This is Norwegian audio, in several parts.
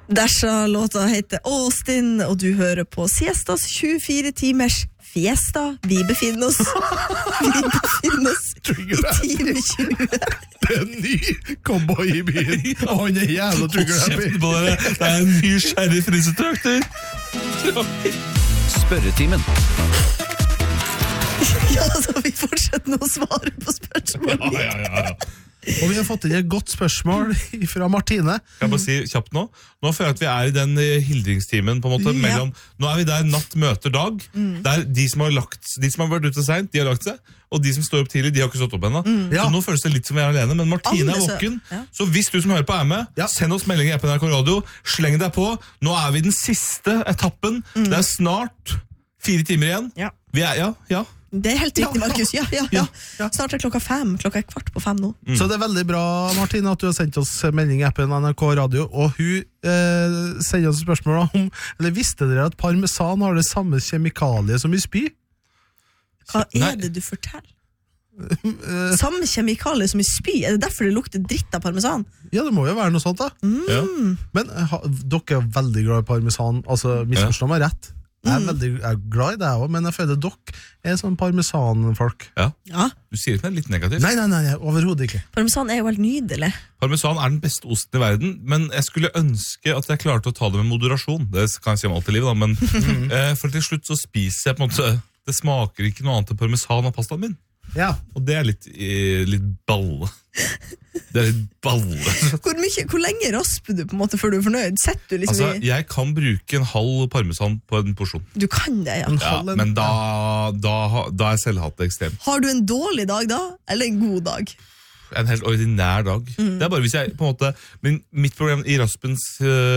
Dersa låta heter Austin, og du hører på Siestas 24 timers fiesta. Vi befinner oss i time 20. Det en ny cowboy I byen, og han jævla trigger-happy. Det en ny skjerrig frysetrakter. Spørretimen. Ja, så vi fortsetter nå å svare på spørsmål. Ja. Og vi har fått inn et godt spørsmål fra Martine. Kan jeg bare si kjapt nå? Nå føler jeg at vi I den hildringstimen på en måte mellom, nå vi der natt møter dag, der de som har vært ute sent, de har lagt seg, og de som står opp tidlig, de har ikke stått opp ennå. Så nå føles det litt som vi alene, men Martine våken. Så hvis du som hører på med, send oss melding I appen NRK Radio, sleng deg på. Nå vi I den siste etappen. Det snart 4 timer igjen. Vi Det helt riktig, Markus. Ja. Snart klokka 5. Klokka 4:15 nå. Så det veldig bra, Martine, at du har sendt oss melding I appen NRK Radio, og hun sender oss spørsmål om, eller visste dere at parmesan har det samme kjemikalie som I spy? Hva det du forteller? Samme kjemikalie som I spy? Det derfor det lukter dritt av parmesan? Ja, det må jo være noe sånt da. Men dere veldig glad I parmesan, altså misforstå meg rett. Jeg glad I det også, men jeg føler dere sånn parmesanfolk. Ja. Du sier ikke det litt negativt? Nei, overhodet ikke. Parmesan jo helt nydelig. Parmesan den beste osten I verden, men jeg skulle ønske at jeg klarte å ta det med moderasjon. Det kan jeg si om alt I livet, da, men for til slutt så spiser jeg på en måte, det smaker ikke noe annet enn parmesan av pastaen min. Og det litt balle. Det litt balle. Hvor lenge rasper du på en måte før du fornøyd? Setter du liksom altså, jeg kan bruke en halv parmesan på en porsjon. Du kan det, men da selvhatet ekstremt. Har du en dårlig dag da, eller en god dag? En helt ordinær dag. Det bare hvis jeg på en måte, men mitt problem I raspens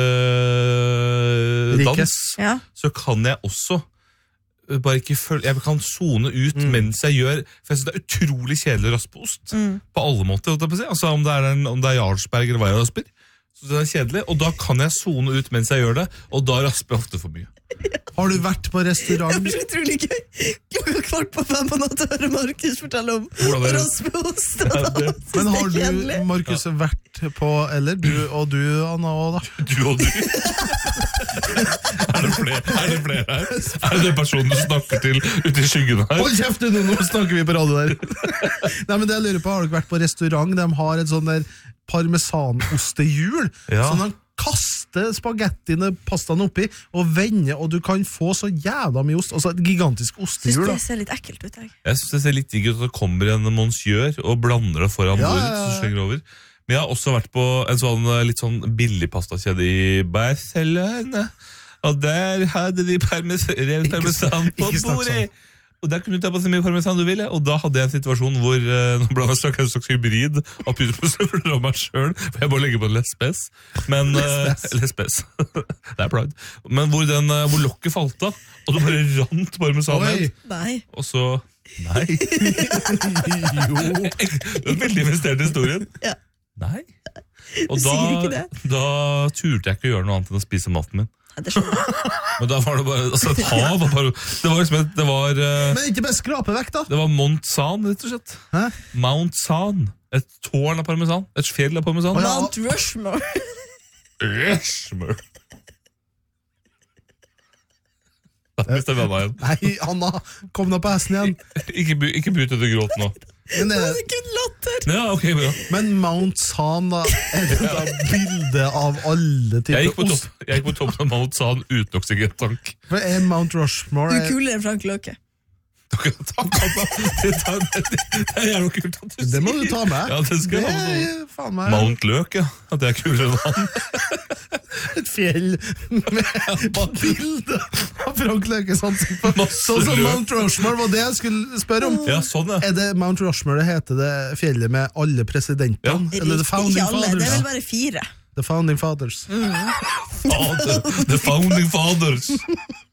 dans, så kan jeg også bare ikke følge, jeg kan zone ut mens jeg gjør, for jeg synes det utrolig kjedelig å raspe ost, på alle måter, altså om det Jarlsberg eller hva jeg rasper, så det kjedelig, og da kan jeg zone ut mens jeg gjør det, og da rasper jeg ofte for mye. Har du vært på restaurant? Det utrolig gøy. Klokka 4:15 på natt å høre Markus fortelle om raspeost. Men har du, Markus, vært på, eller du og du, Anna, og da? Du og du? Det flere her? Det personen du snakker til ute I skyggen her? Hold kjeft, nå snakker vi på radio der. Nei, men det jeg lurer på, har du vært på restaurant? De har et sånn der parmesanostehjul, som de kaster spagettiene, pastaen oppi, og vender, og du kan få så jævla mye ost, altså et gigantisk ostehjul. Synes det ser litt ekkelt ut, Jeg synes det ser litt digg ut at det kommer en monsieur og blander det foran bordet, så slenger over. Men jeg har også vært på en sånn litt sånn billig pastakjede I Barcelona, og der hadde de parmesan på bordet. Og der kunne du ta på så mye parmesan du ville, og da hadde jeg en situasjon hvor nå ble jeg en slags hybrid av puterpølser av meg selv, for jeg bare legger på en lespes. Men, lespes. Det pride. Men hvor lokket falt av, og det bare rant parmesan ned. Nei. Og så... Nei. Jo. Det veldig investert I historien. Ja. Nei. Og da turte jeg ikke å gjøre noe annet enn å spise maten min. Men da var det bare altså et hav det var liksom det var men ikke bare skrape vekk da det var Mount San rett og slett Mount San et tårn av parmesan et fjell av parmesan Mount Rushmore Nei, Anna kom da på hesten igjen ikke byt etter gråt nå Men det kun latter ja, okay, bra. Men Mount San da det da bilde av alle typer ost Jeg gikk på toppen av Mount San uten oksygentank Hva Mount Rushmore Du kulere enn Frank Løke Takk Det jævlig kult Det må du ta med Ja, det skal jeg ha med Mount Løke, at det kulere enn han Et fjell med bilde av Frank Løkes ansikt på Sånn som Mount Rushmore var det jeg skulle spørre om Ja, sånn det Mount Rushmore det heter det fjellet med alle presidentene Eller The Founding Fathers Det vil være 4 The Founding Fathers The Founding Fathers